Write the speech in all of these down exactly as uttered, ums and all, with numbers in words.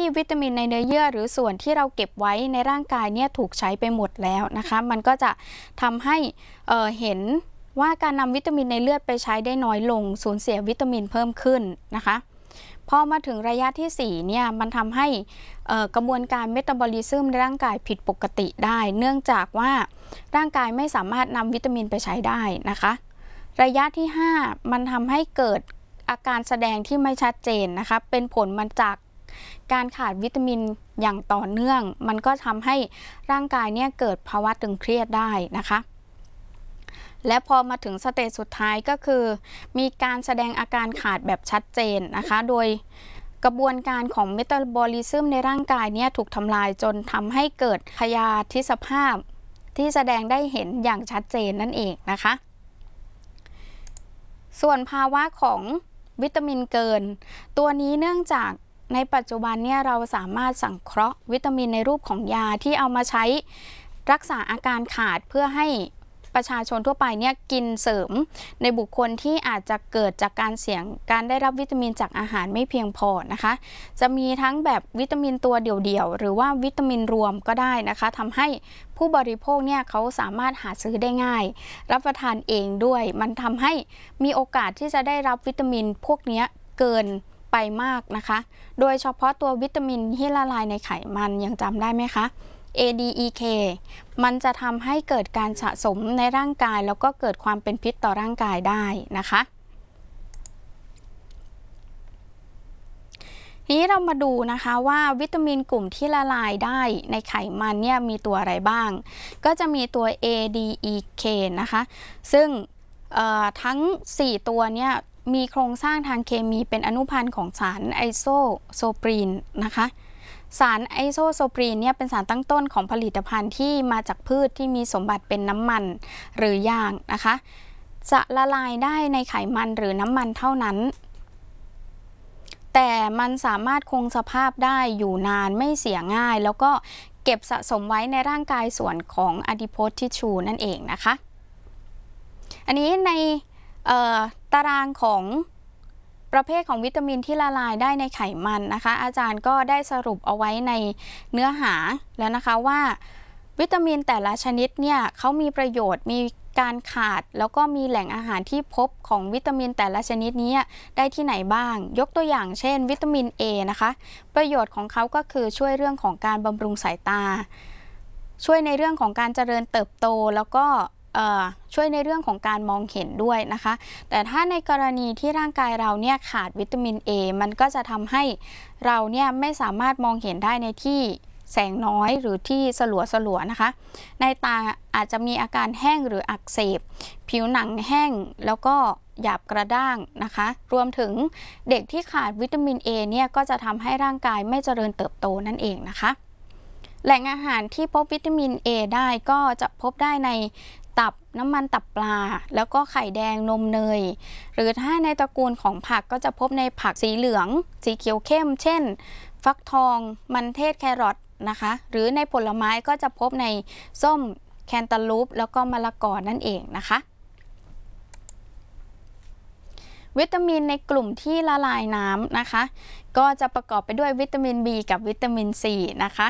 วิตามินในเนื้อเยื่อหรือส่วนที่เราเก็บไว้ในร่างกายเนี่ยถูกใช้ไปหมดแล้วนะคะมันก็จะทำให้เอ่อเห็นว่าการนำวิตามินในเลือดไปใช้ได้น้อยลงสูญเสียวิตามินเพิ่มขึ้นนะคะพอมาถึงระยะที่สี่เนี่ยมันทำให้กระบวนการเมตาบอลิซึมในร่างกายผิดปกติได้เนื่องจากว่าร่างกายไม่สามารถนำวิตามินไปใช้ได้นะคะระยะที่ห้ามันทำให้เกิดอาการแสดงที่ไม่ชัดเจนนะคะเป็นผลมาจากการขาดวิตามินอย่างต่อเนื่องมันก็ทำให้ร่างกายเนี่ยเกิดภาวะตึงเครียดได้นะคะและพอมาถึงสเตจสุดท้ายก็คือมีการแสดงอาการขาดแบบชัดเจนนะคะโดยกระบวนการของเมตาบอลิซึมในร่างกายเนี่ยถูกทำลายจนทำให้เกิดพยาธิสภาพที่แสดงได้เห็นอย่างชัดเจนนั่นเองนะคะส่วนภาวะของวิตามินเกินตัวนี้เนื่องจากในปัจจุบันเนี่ยเราสามารถสังเคราะห์วิตามินในรูปของยาที่เอามาใช้รักษาอาการขาดเพื่อให้ประชาชนทั่วไปเนี่ยกินเสริมในบุคคลที่อาจจะเกิดจากการเสี่ยงการได้รับวิตามินจากอาหารไม่เพียงพอนะคะจะมีทั้งแบบวิตามินตัวเดี่ยวๆหรือว่าวิตามินรวมก็ได้นะคะทำให้ผู้บริโภคเนี่ยเขาสามารถหาซื้อได้ง่ายรับประทานเองด้วยมันทำให้มีโอกาสที่จะได้รับวิตามินพวกนี้เกินไปมากนะคะโดยเฉพาะตัววิตามินที่ละลายในไขมันยังจำได้ไหมคะเอ ดี อี เค มันจะทำให้เกิดการสะสมในร่างกายแล้วก็เกิดความเป็นพิษต่อร่างกายได้นะคะทีนี้เรามาดูนะคะว่าวิตามินกลุ่มที่ละลายได้ในไขมันเนี่ยมีตัวอะไรบ้างก็จะมีตัว เอ ดี อี เค นะคะซึ่งทั้งสี่ตัวเนี่ยมีโครงสร้างทางเคมีเป็นอนุพันธ์ของสารไอโซโซปรีนนะคะสารไอโซโซปรีนเนี่ยเป็นสารตั้งต้นของผลิตภัณฑ์ที่มาจากพืชที่มีสมบัติเป็นน้ำมันหรือยางนะคะจะละลายได้ในไขมันหรือน้ำมันเท่านั้นแต่มันสามารถคงสภาพได้อยู่นานไม่เสียง่ายแล้วก็เก็บสะสมไว้ในร่างกายส่วนของอะดิโพสทิชชูนั่นเองนะคะอันนี้ในตารางของประเภทของวิตามินที่ละลายได้ในไขมันนะคะอาจารย์ก็ได้สรุปเอาไว้ในเนื้อหาแล้วนะคะว่าวิตามินแต่ละชนิดเนี่ยเขามีประโยชน์มีการขาดแล้วก็มีแหล่งอาหารที่พบของวิตามินแต่ละชนิดนี้ได้ที่ไหนบ้างยกตัวอย่างเช่นวิตามิน A นะคะประโยชน์ของเขาก็คือช่วยเรื่องของการบำรุงสายตาช่วยในเรื่องของการเจริญเติบโตแล้วก็ช่วยในเรื่องของการมองเห็นด้วยนะคะแต่ถ้าในกรณีที่ร่างกายเราเนี่ยขาดวิตามิน A มันก็จะทำให้เราเนี่ยไม่สามารถมองเห็นได้ในที่แสงน้อยหรือที่สลัวสลัวนะคะในตาอาจจะมีอาการแห้งหรืออักเสบผิวหนังแห้งแล้วก็หยาบกระด้างนะคะรวมถึงเด็กที่ขาดวิตามิน A เนี่ยก็จะทำให้ร่างกายไม่เจริญเติบโตนั่นเองนะคะแหล่งอาหารที่พบวิตามิน A ได้ก็จะพบได้ในตับน้ำมันตับปลาแล้วก็ไข่แดงนมเนยหรือถ้าในตระกูลของผักก็จะพบในผักสีเหลืองสีเขียวเข้มเช่นฟักทองมันเทศแครอทนะคะหรือในผลไม้ก็จะพบในส้มแคนตาลูปแล้วก็มะละกอนั่นเองนะคะวิตามินในกลุ่มที่ละลายน้ำนะคะก็จะประกอบไปด้วยวิตามิน B กับวิตามิน C นะคะ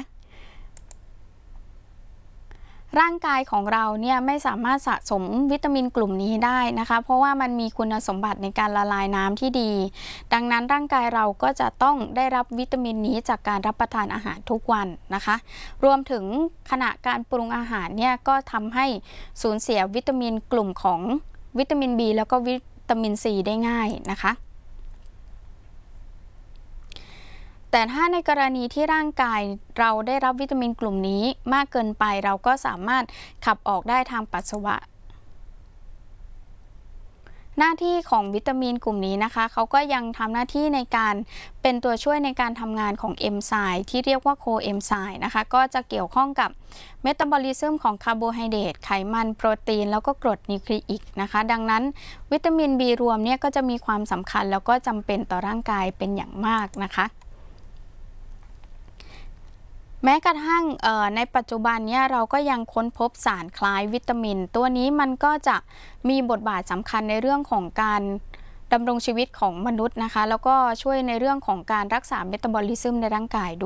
ร่างกายของเราเนี่ยไม่สามารถสะสมวิตามินกลุ่มนี้ได้นะคะเพราะว่ามันมีคุณสมบัติในการละลายน้ำที่ดีดังนั้นร่างกายเราก็จะต้องได้รับวิตามินนี้จากการรับประทานอาหารทุกวันนะคะรวมถึงขณะการปรุงอาหารเนี่ยก็ทำให้สูญเสียวิตามินกลุ่มของวิตามิน B แล้วก็วิตามิน C ได้ง่ายนะคะแต่ถ้าในกรณีที่ร่างกายเราได้รับวิตามินกลุ่มนี้มากเกินไปเราก็สามารถขับออกได้ทางปัสสาวะหน้าที่ของวิตามินกลุ่มนี้นะคะเขาก็ยังทำหน้าที่ในการเป็นตัวช่วยในการทำงานของเอนไซม์ที่เรียกว่าโคเอนไซม์นะคะก็จะเกี่ยวข้องกับเมตาบอลิซึมของคาร์โบไฮเดรตไขมันโปรตีนแล้วก็กรดนิวคลีอิกนะคะดังนั้นวิตามิน B รวมเนี่ยก็จะมีความสำคัญแล้วก็จำเป็นต่อร่างกายเป็นอย่างมากนะคะแม้กระทั่งในปัจจุบันเนี่ยเราก็ยังค้นพบสารคล้ายวิตามินตัวนี้มันก็จะมีบทบาทสำคัญในเรื่องของการดำรงชีวิตของมนุษย์นะคะแล้วก็ช่วยในเรื่องของการรักษาเมตาบอลิซึมในร่างกายด้วย